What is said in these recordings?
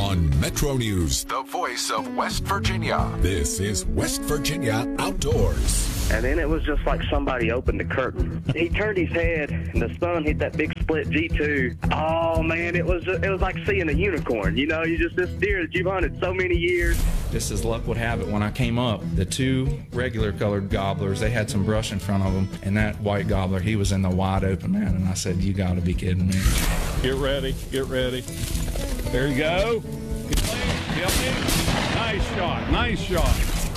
on Metro News, the voice of West Virginia. This is West Virginia Outdoors. And then it was just like somebody opened the curtain. He turned his head, and the sun hit that big split G2. Oh, man, it was like seeing a unicorn. You know, this deer that you've hunted so many years. Just as luck would have it, when I came up, the two regular colored gobblers, they had some brush in front of them, and that white gobbler, he was in the wide open, man. And I said, you got to be kidding me. Get ready, get ready. There you go. Nice shot, nice shot.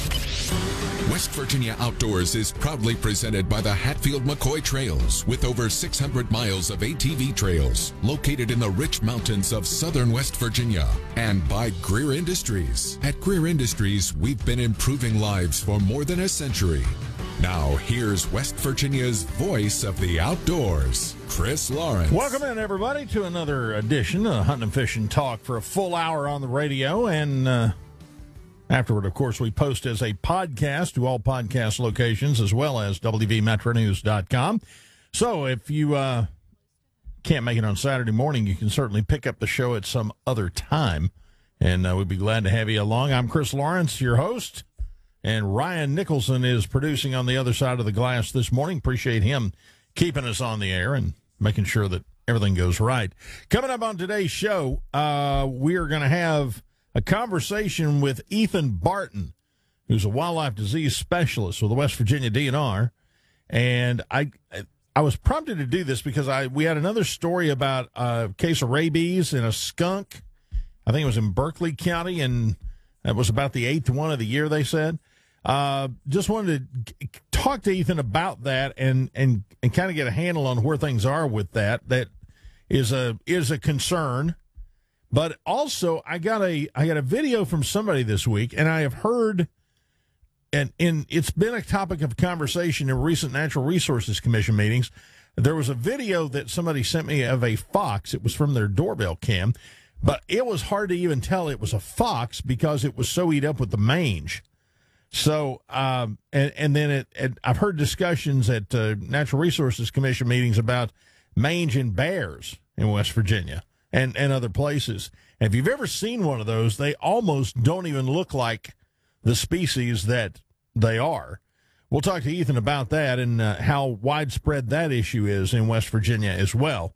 West Virginia Outdoors is proudly presented by the Hatfield McCoy Trails, with over 600 miles of ATV trails located in the rich mountains of southern West Virginia, and by Greer Industries. At Greer Industries, we've been improving lives for more than a century. Now, here's West Virginia's voice of the outdoors, Chris Lawrence. Welcome in, everybody, to another edition of Hunting and Fishing Talk for a full hour on the radio. And afterward, of course, we post as a podcast to all podcast locations, as well as WVMetroNews.com. So if you can't make it on Saturday morning, you can certainly pick up the show at some other time. And we'd be glad to have you along. I'm Chris Lawrence, your host. And Ryan Nicholson is producing on the other side of the glass this morning. Appreciate him keeping us on the air and making sure that everything goes right. Coming up on today's show, we are going to have a conversation with Ethan Barton, who's a wildlife disease specialist with the West Virginia DNR. And I was prompted to do this because we had another story about a case of rabies in a skunk. I think it was in Berkeley County, and that was about the 8th one of the year, they said. Just wanted to talk to Ethan about that and kind of get a handle on where things are with that. That is a concern. But also, I got a video from somebody this week, and I have heard, and it's been a topic of conversation in recent Natural Resources Commission meetings. There was a video that somebody sent me of a fox. It was from their doorbell cam, but it was hard to even tell it was a fox because it was so eat up with the mange. So, and then I've heard discussions at Natural Resources Commission meetings about mange and bears in West Virginia and other places. And if you've ever seen one of those, they almost don't even look like the species that they are. We'll talk to Ethan about that and how widespread that issue is in West Virginia as well,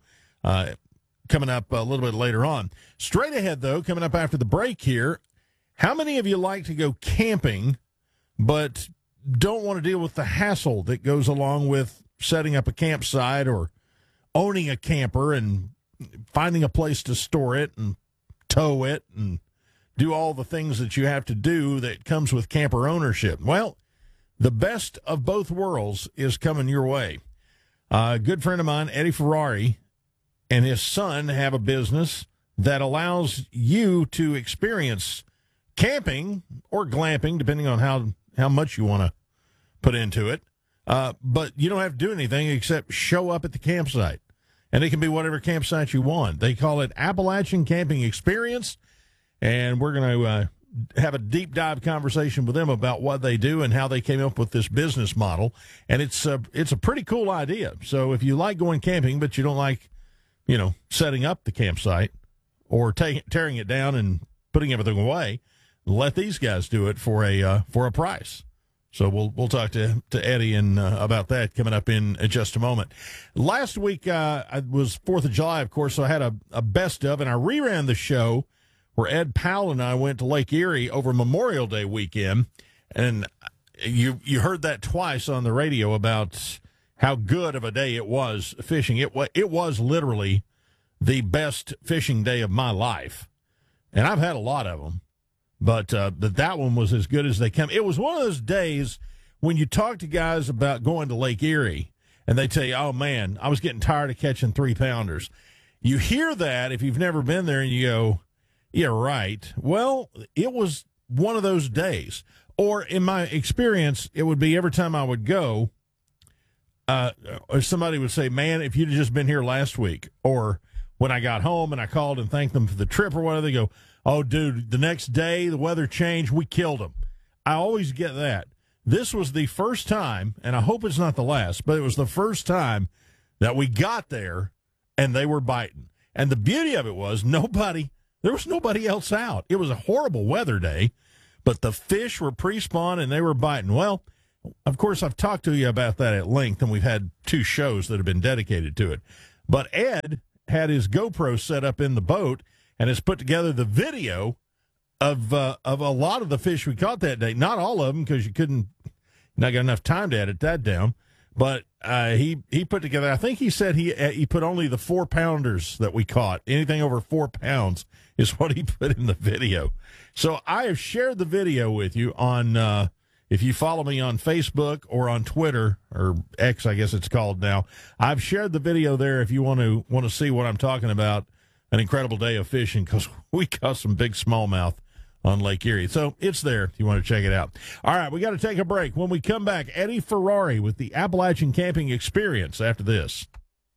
coming up a little bit later on. Straight ahead, though, coming up after the break here, how many of you like to go camping but don't want to deal with the hassle that goes along with setting up a campsite or owning a camper and finding a place to store it and tow it and do all the things that you have to do that comes with camper ownership? Well, the best of both worlds is coming your way. A good friend of mine, Eddie Ferrari, and his son have a business that allows you to experience camping or glamping, depending on how much you want to put into it. But you don't have to do anything except show up at the campsite. And it can be whatever campsite you want. They call it Appalachian Camping Experience. And we're going to have a deep dive conversation with them about what they do and how they came up with this business model. And it's a pretty cool idea. So if you like going camping, but you don't like, setting up the campsite or tearing it down and putting everything away, let these guys do it for a price. So we'll talk to Eddie and about that coming up in just a moment. Last week I was 4th of July, of course, so I had a best of, and I reran the show where Ed Powell and I went to Lake Erie over Memorial Day weekend, and you heard that twice on the radio about how good of a day it was fishing. It was literally the best fishing day of my life, and I've had a lot of them. But that one was as good as they come. It was one of those days when you talk to guys about going to Lake Erie, and they tell you, oh, man, I was getting tired of catching 3-pounders. You hear that if you've never been there, and you go, yeah, right. Well, it was one of those days. Or in my experience, it would be every time I would go, or somebody would say, man, if you'd just been here last week. Or when I got home and I called and thanked them for the trip or whatever, they go, oh, dude, the next day, the weather changed, we killed them. I always get that. This was the first time, and I hope it's not the last, but it was the first time that we got there and they were biting. And the beauty of it was nobody There was nobody else out. It was a horrible weather day, but the fish were pre-spawn and they were biting. Well, of course, I've talked to you about that at length, and we've had 2 shows that have been dedicated to it. But Ed had his GoPro set up in the boat and has put together the video of a lot of the fish we caught that day. Not all of them, because not got enough time to edit that down. But he put together, I think he said he put only the 4-pounders that we caught. Anything over 4 pounds is what he put in the video. So I have shared the video with you on, if you follow me on Facebook or on Twitter, or X, I guess it's called now. I've shared the video there if you want to see what I'm talking about. An incredible day of fishing, because we caught some big smallmouth on Lake Erie. So it's there if you want to check it out. All right, we got to take a break. When we come back, Eddie Ferrari with the Appalachian Camping Experience after this.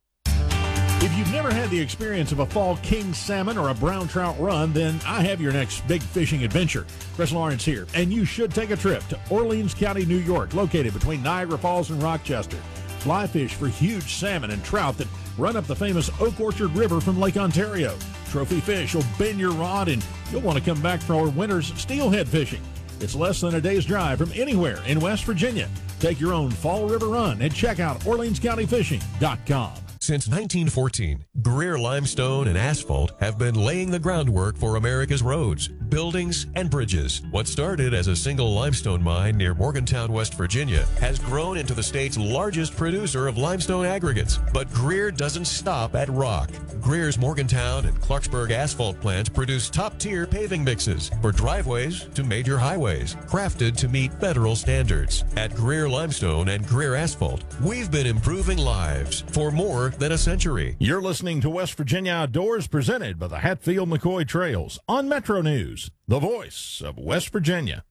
If you've never had the experience of a fall king salmon or a brown trout run, then I have your next big fishing adventure. Chris Lawrence here, and you should take a trip to Orleans County, New York, located between Niagara Falls and Rochester. Fly fish for huge salmon and trout that run up the famous Oak Orchard River from Lake Ontario. Trophy fish will bend your rod, and you'll want to come back for our winter's steelhead fishing. It's less than a day's drive from anywhere in West Virginia. Take your own fall river run and check out OrleansCountyFishing.com. Since 1914, Greer Limestone and Asphalt have been laying the groundwork for America's roads, buildings, and bridges. What started as a single limestone mine near Morgantown, West Virginia, has grown into the state's largest producer of limestone aggregates. But Greer doesn't stop at rock. Greer's Morgantown and Clarksburg asphalt plants produce top-tier paving mixes for driveways to major highways, crafted to meet federal standards. At Greer Limestone and Greer Asphalt, we've been improving lives for more than a century. You're listening to West Virginia Outdoors, presented by the Hatfield-McCoy Trails on Metro News, the voice of West Virginia.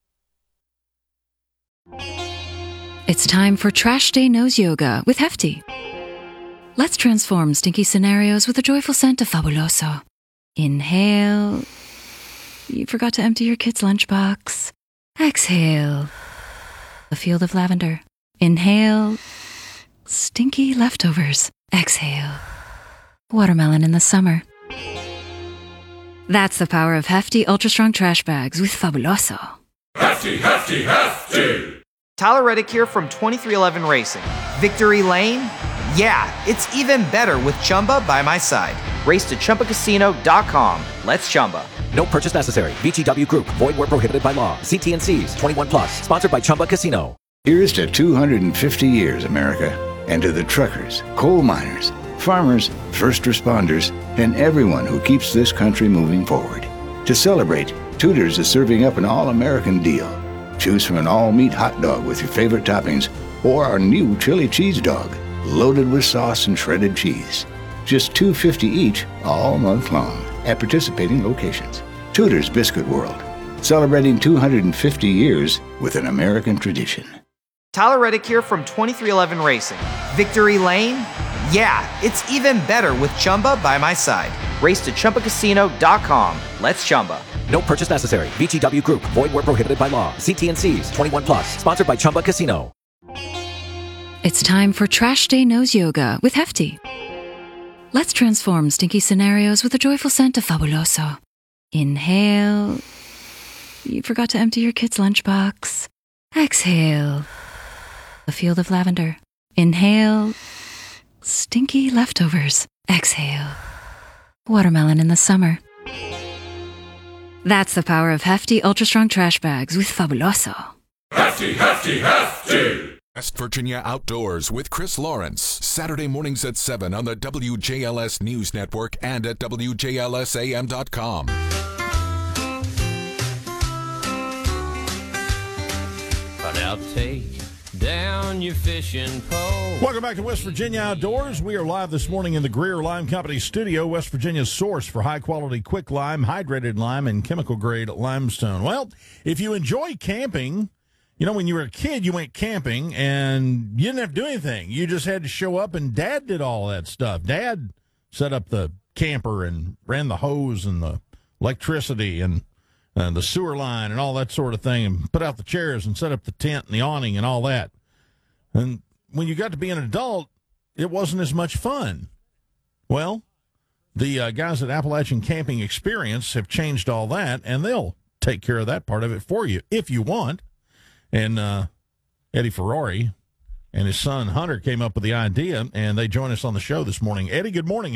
It's time for Trash Day Nose Yoga with Hefty. Let's transform stinky scenarios with a joyful scent of Fabuloso. Inhale. You forgot to empty your kid's lunchbox. Exhale. A field of lavender. Inhale. Stinky leftovers. Exhale. Watermelon in the summer. That's the power of Hefty Ultra Strong Trash Bags with Fabuloso. Hefty, hefty, hefty! Tyler Reddick here from 2311 Racing. Victory Lane? Yeah, it's even better with Chumba by my side. Race to ChumbaCasino.com. Let's Chumba. No purchase necessary. VGW Group. Void where prohibited by law. See T&Cs. 21 plus. Sponsored by Chumba Casino. Here's to 250 years, America. And to the truckers, coal miners, farmers, first responders, and everyone who keeps this country moving forward. To celebrate, Tudor's is serving up an all-American deal. Choose from an all-meat hot dog with your favorite toppings, or our new chili cheese dog, loaded with sauce and shredded cheese. Just $2.50 each all month long at participating locations. Tudor's Biscuit World, celebrating 250 years with an American tradition. Tyler Reddick here from 2311 Racing. Victory Lane? Yeah, it's even better with Chumba by my side. Race to ChumbaCasino.com. Let's Chumba. No purchase necessary. VGW Group. Void where prohibited by law. See T&Cs. 21 plus. Sponsored by Chumba Casino. It's time for Trash Day Nose Yoga with Hefty. Let's transform stinky scenarios with a joyful scent of Fabuloso. Inhale. You forgot to empty your kid's lunchbox. Exhale. A field of lavender. Inhale. Stinky leftovers. Exhale. Watermelon in the summer. That's the power of Hefty Ultra Strong Trash Bags with Fabuloso. Hefty, hefty, hefty! West Virginia Outdoors with Chris Lawrence. Saturday mornings at 7 on the WJLS News Network and at WJLSAM.com. But I'll take down your fishing pole. Welcome back to West Virginia Outdoors. We are live this morning in the Greer Lime Company studio, West Virginia's source for high-quality quick lime, hydrated lime, and chemical-grade limestone. Well, if you enjoy camping, you know, when you were a kid, you went camping, and you didn't have to do anything. You just had to show up, and Dad did all that stuff. Dad set up the camper and ran the hose and the electricity and the sewer line and all that sort of thing, and put out the chairs and set up the tent and the awning and all that. And when you got to be an adult, it wasn't as much fun. Well, The guys at Appalachian Camping Experience have changed all that, and they'll take care of that part of it for you if you want. And Eddie Ferrari and his son Hunter came up with the idea, and they join us on the show this morning. Eddie, good morning.